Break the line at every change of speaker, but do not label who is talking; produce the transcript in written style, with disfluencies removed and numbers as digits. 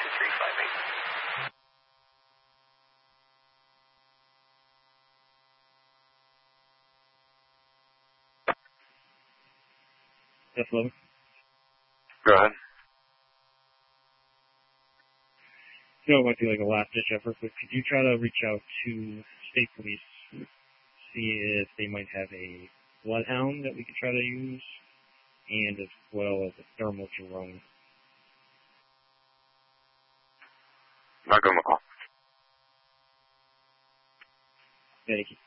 Yes, hello?
Go ahead.
So it might be like a last-ditch effort, but could you try to reach out to state police, see if they might have a bloodhound that we could try to use, and as well as a thermal drone?
I'll give them a call.
Thank you.